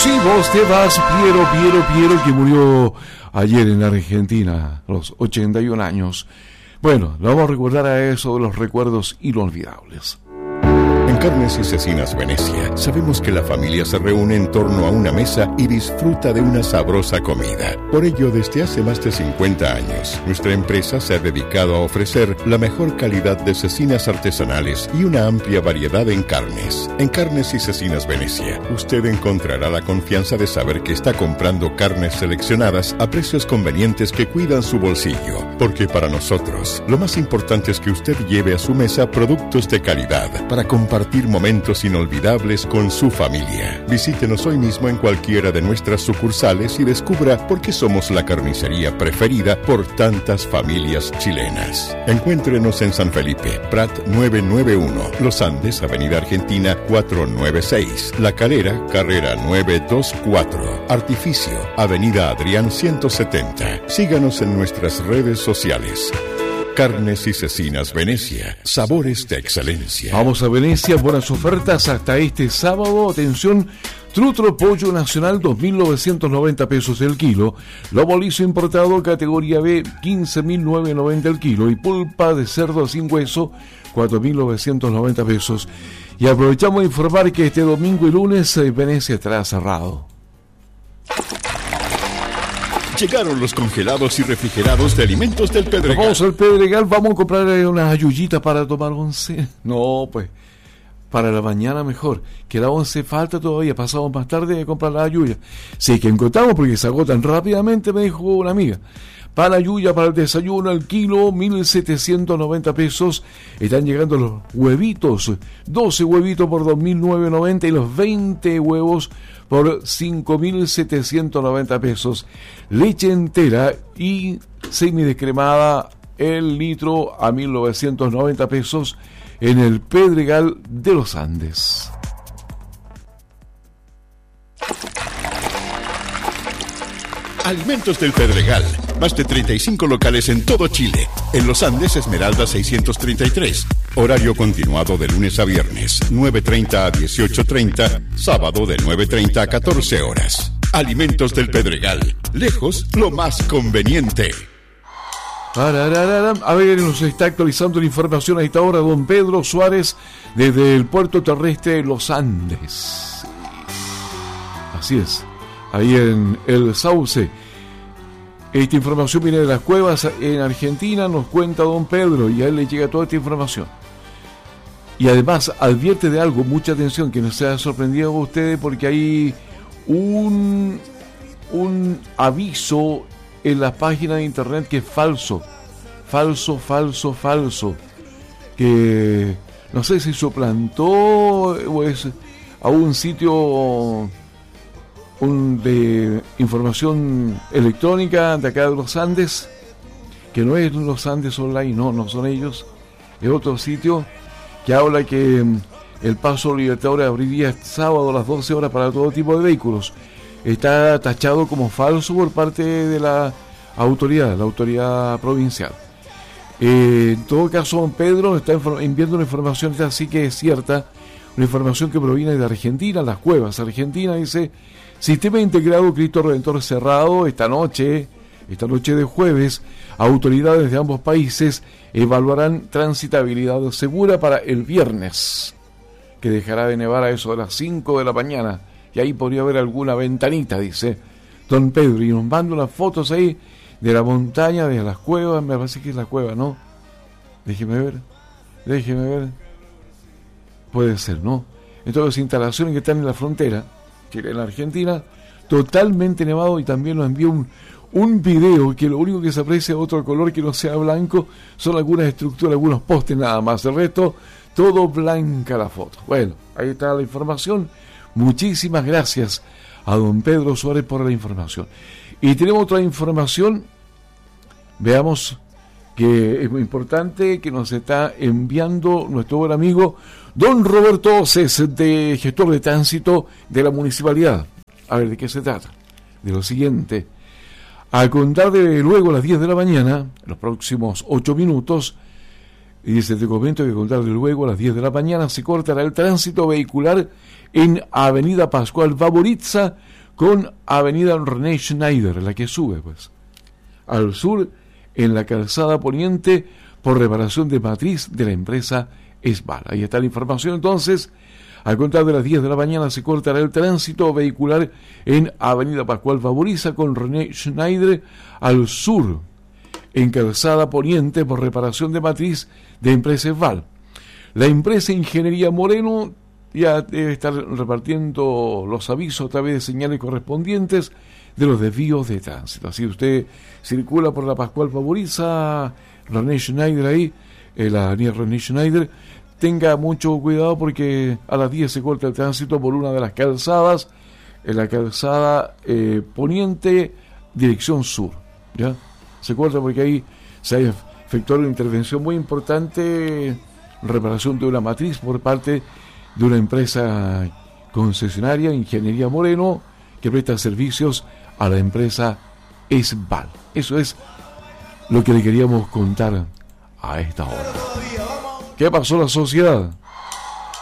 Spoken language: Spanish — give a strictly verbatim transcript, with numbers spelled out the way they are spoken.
Si vos te vas, Piero, Piero, Piero, que murió ayer en Argentina, a los ochenta y un años. Bueno, lo vamos a recordar a eso de los recuerdos inolvidables. En Carnes y Cecinas Venecia, sabemos que la familia se reúne en torno a una mesa y disfruta de una sabrosa comida. Por ello, desde hace más de cincuenta años, nuestra empresa se ha dedicado a ofrecer la mejor calidad de cecinas artesanales y una amplia variedad en carnes. En Carnes y Cecinas Venecia, usted encontrará la confianza de saber que está comprando carnes seleccionadas a precios convenientes que cuidan su bolsillo. Porque para nosotros, lo más importante es que usted lleve a su mesa productos de calidad para compartir Compartir momentos inolvidables con su familia. Visítenos hoy mismo en cualquiera de nuestras sucursales y descubra por qué somos la carnicería preferida por tantas familias chilenas. Encuéntrenos en San Felipe, Prat novecientos noventa y uno, Los Andes, Avenida Argentina cuatrocientos noventa y seis, La Calera, Carrera novecientos veinticuatro, Artificio, Avenida Adrián ciento setenta. Síganos en nuestras redes sociales. Carnes y Cecinas Venecia, sabores de excelencia. Vamos a Venecia, buenas ofertas hasta este sábado. Atención, trutro pollo nacional dos mil novecientos noventa pesos el kilo, lobo liso importado categoría B quince mil novecientos noventa el kilo y pulpa de cerdo sin hueso cuatro mil novecientos noventa pesos. Y aprovechamos de informar que este domingo y lunes Venecia estará cerrado. Llegaron los congelados y refrigerados de alimentos del Pedregal. Vamos al Pedregal, vamos a comprar unas ayullitas para tomar once. No, pues, para la mañana mejor. Que la once falta todavía, pasamos más tarde de comprar la ayuya. Sí, que encontramos porque se agotan rápidamente, me dijo una amiga. Para la ayuya, para el desayuno, al kilo, mil setecientos noventa pesos. Están llegando los huevitos, doce huevitos por dos mil novecientos noventa y los veinte huevos por cinco mil setecientos noventa pesos. Leche entera y semidescremada el litro a mil novecientos noventa pesos en el Pedregal de los Andes. Alimentos del Pedregal. Más de treinta y cinco locales en todo Chile. En Los Andes, Esmeralda seiscientos treinta y tres. Horario continuado de lunes a viernes, nueve treinta a dieciocho treinta. Sábado de nueve treinta a catorce horas. Alimentos del Pedregal. Lejos, lo más conveniente. A ver, nos está actualizando la información a esta hora don Pedro Suárez desde el puerto terrestre de Los Andes. Así es. Ahí en el Sauce. Esta información viene de las cuevas en Argentina, nos cuenta don Pedro, y a él le llega toda esta información. Y además advierte de algo, mucha atención, que no se ha sorprendido a ustedes, porque hay un, un aviso en la página de internet que es falso. Falso, falso, falso. Que no sé si suplantó o es a un sitio... Un de información electrónica de acá de los Andes, que no es los Andes Online, no, no son ellos, es otro sitio que habla que el paso Libertadores abriría este sábado a las doce horas para todo tipo de vehículos. Está tachado como falso por parte de la autoridad, la autoridad provincial. Eh, en todo caso, don Pedro está enviando una información así que es cierta, una información que proviene de Argentina, las cuevas. Argentina dice: Sistema integrado Cristo Redentor cerrado esta noche, esta noche de jueves. Autoridades de ambos países evaluarán transitabilidad segura para el viernes, que dejará de nevar a eso de las cinco de la mañana. Y ahí podría haber alguna ventanita, dice don Pedro. Y nos manda unas fotos ahí de la montaña, de las cuevas. Me parece que es la cueva, ¿no? Déjeme ver, déjeme ver. Puede ser, ¿no? En todas las instalaciones que están en la frontera en la Argentina, totalmente nevado. Y también nos envió un, un video que lo único que se aprecia es otro color que no sea blanco, son algunas estructuras, algunos postes nada más, el resto todo blanca la foto. Bueno, ahí está la información. Muchísimas gracias a don Pedro Suárez por la información. Y tenemos otra información, veamos, que es muy importante, que nos está enviando nuestro buen amigo don Roberto Oces, de gestor de tránsito de la municipalidad. A ver, ¿de qué se trata? De lo siguiente: a contar de luego a las diez de la mañana, en los próximos ocho minutos, Y dice, te comento que con tarde luego a las diez de la mañana se cortará el tránsito vehicular en Avenida Pascual Baboritza con Avenida René Schneider, la que sube pues al sur en la calzada poniente por reparación de matriz de la empresa Esbal. Ahí está la información. Entonces, al contar de las diez de la mañana se cortará el tránsito vehicular en Avenida Pascual Baboritza con René Schneider al sur en calzada poniente por reparación de matriz de empresa Esbal. La empresa Ingeniería Moreno ya debe estar repartiendo los avisos a través de señales correspondientes de los desvíos de tránsito. Así usted circula por la Pascual Baboritza, René Schneider ahí, eh, la avenida René Schneider, tenga mucho cuidado porque a las diez se corta el tránsito por una de las calzadas, en la calzada eh, poniente, dirección sur, ¿ya? Se corta porque ahí se ha efectuado una intervención muy importante, reparación de una matriz por parte de una empresa concesionaria, Ingeniería Moreno, que presta servicios a la empresa Esbal. Eso es lo que le queríamos contar a esta hora. ¿Qué pasó la sociedad?